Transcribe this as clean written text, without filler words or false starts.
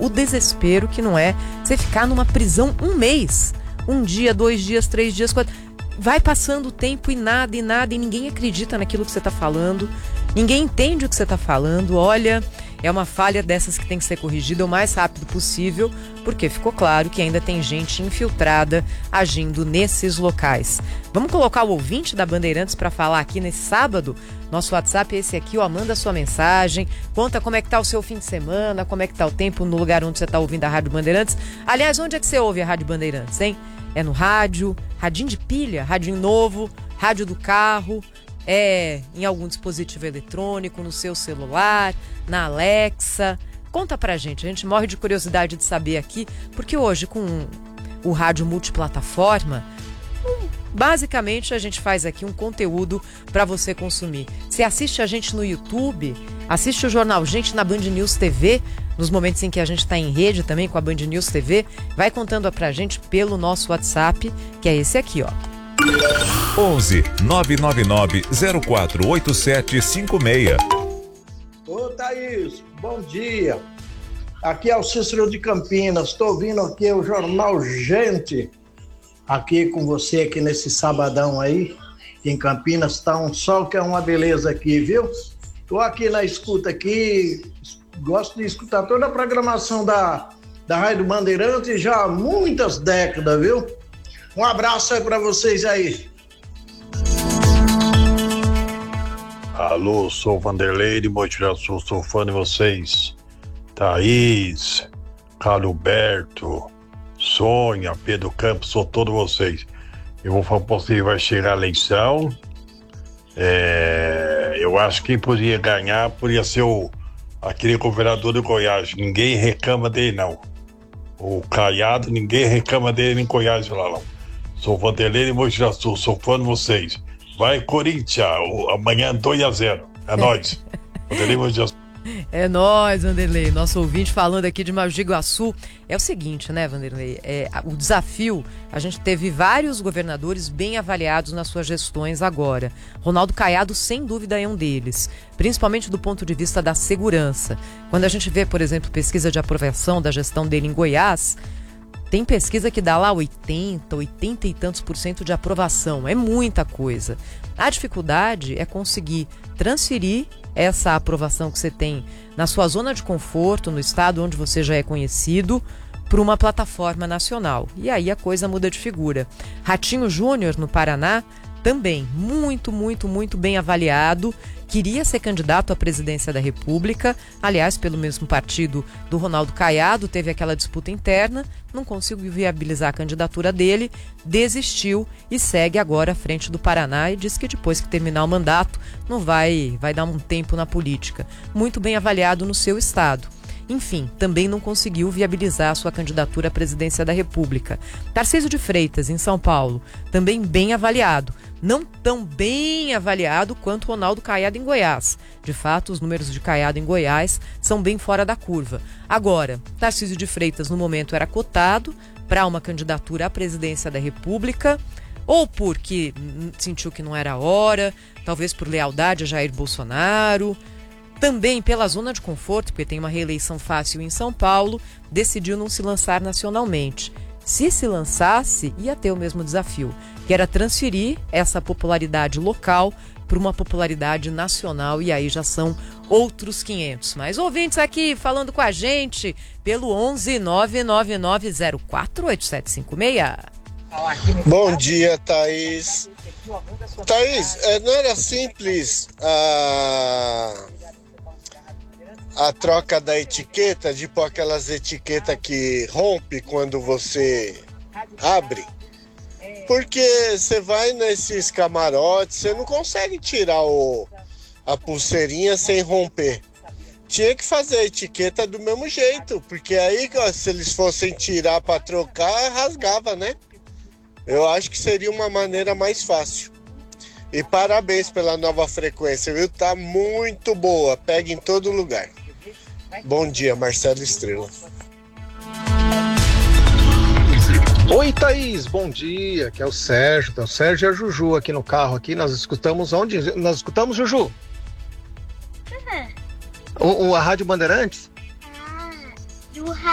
o desespero que não é você ficar numa prisão um mês. Um dia, 2 dias, 3 dias, 4... Vai passando o tempo e nada, e ninguém acredita naquilo que você está falando. Ninguém entende o que você está falando. Olha, é uma falha dessas que tem que ser corrigida o mais rápido possível, porque ficou claro que ainda tem gente infiltrada agindo nesses locais. Vamos colocar o ouvinte da Bandeirantes para falar aqui nesse sábado? Nosso WhatsApp é esse aqui, ó, manda sua mensagem, conta como é que tá o seu fim de semana, como é que tá o tempo no lugar onde você tá ouvindo a Rádio Bandeirantes. Aliás, onde é que você ouve a Rádio Bandeirantes, hein? É no rádio, radinho de pilha, radinho novo, rádio do carro, é em algum dispositivo eletrônico, no seu celular, na Alexa. Conta pra gente, a gente morre de curiosidade de saber aqui, porque hoje com o rádio multiplataforma, basicamente a gente faz aqui um conteúdo para você consumir. Você assiste a gente no YouTube, assiste o Jornal Gente na Band News TV, nos momentos em que a gente está em rede também com a Band News TV, vai contando pra gente pelo nosso WhatsApp, que é esse aqui, ó. 11 999 048756. Ô Thaís, bom dia. Aqui é o Cícero de Campinas, estou ouvindo aqui o Jornal Gente, aqui com você aqui nesse sabadão aí, em Campinas, tá um sol que é uma beleza aqui, viu? Tô aqui na escuta aqui, gosto de escutar toda a programação da Rádio Bandeirantes já há muitas décadas, viu? Um abraço aí pra vocês aí. Alô, sou o Vanderlei de Moitiaçu, sou fã de vocês. Thaís, Carlos Alberto, Sônia, Pedro Campos, sou todos vocês. Eu vou falar pra você, vai chegar a eleição. Eu acho que quem podia ganhar podia ser aquele governador do Goiás. Ninguém reclama dele, não. O Caiado, ninguém reclama dele em Goiás lá, não. Sou Vanderlei de Moitiaçu, sou fã de vocês. Vai, Corinthians, amanhã 2-0. É nóis. Vanderlei Moitiaçu. É nóis, Vanderlei. Nosso ouvinte falando aqui de Mogi Guaçu. É o seguinte, né, Vanderlei? O desafio, a gente teve vários governadores bem avaliados nas suas gestões agora. Ronaldo Caiado, sem dúvida, é um deles. Principalmente do ponto de vista da segurança. Quando a gente vê, por exemplo, pesquisa de aprovação da gestão dele em Goiás, tem pesquisa que dá lá 80 e tantos % de aprovação. É muita coisa. A dificuldade é conseguir transferir essa aprovação que você tem na sua zona de conforto, no estado onde você já é conhecido, para uma plataforma nacional. E aí a coisa muda de figura. Ratinho Júnior, no Paraná, também muito bem avaliado. Queria ser candidato à presidência da República, aliás, pelo mesmo partido do Ronaldo Caiado, teve aquela disputa interna, não conseguiu viabilizar a candidatura dele, desistiu e segue agora à frente do Paraná e diz que depois que terminar o mandato não vai dar um tempo na política. Muito bem avaliado no seu estado. Enfim, também não conseguiu viabilizar a sua candidatura à presidência da República. Tarcísio de Freitas, em São Paulo, também bem avaliado. Não tão bem avaliado quanto Ronaldo Caiado em Goiás. De fato, os números de Caiado em Goiás são bem fora da curva. Agora, Tarcísio de Freitas, no momento, era cotado para uma candidatura à presidência da República, ou porque sentiu que não era a hora, talvez por lealdade a Jair Bolsonaro, também pela zona de conforto, porque tem uma reeleição fácil em São Paulo, decidiu não se lançar nacionalmente. Se lançasse, ia ter o mesmo desafio, que era transferir essa popularidade local para uma popularidade nacional, e aí já são outros 500. Mas ouvintes aqui falando com a gente pelo 11 999 048756. Bom dia, Thaís. Thaís, não era simples a troca da etiqueta, de pôr aquelas etiquetas que rompe quando você abre? Porque você vai nesses camarotes, você não consegue tirar a pulseirinha sem romper. Tinha que fazer a etiqueta do mesmo jeito, porque aí se eles fossem tirar para trocar, rasgava, né? Eu acho que seria uma maneira mais fácil. E parabéns pela nova frequência, viu? Tá muito boa, pega em todo lugar. Bom dia, Marcelo Estrela. Oi, Thaís, bom dia, aqui é o Sérgio. Então, o Sérgio e a Juju aqui no carro. Aqui nós escutamos onde? Nós escutamos, Juju? A Rádio Bandeirantes?